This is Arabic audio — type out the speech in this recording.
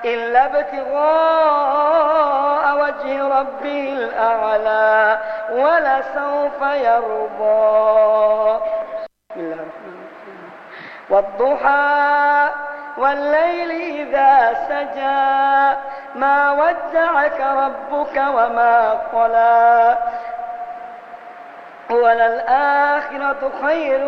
إلا ابتغاء وجه ربه الأعلى ولسوف يرضى. بسم الله الرحمن الرحيم. والضحى والليل إذا سجى ما ودعك ربك وما قلى وللآخرة خير